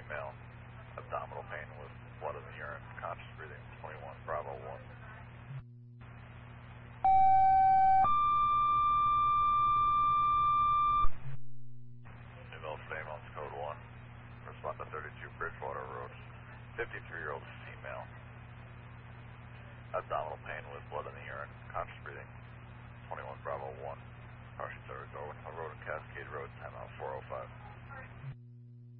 female. Abdominal pain with blood in the urine. Conscious breathing. 21 Bravo 1. Newville Famous Code 1. Respond to 32 Bridgewater Road. 53-year-old female. Abdominal pain with blood in the urine. Conscious breathing. 21 Bravo 1. Caution service over. Road and Cascade Road. Timeout 405.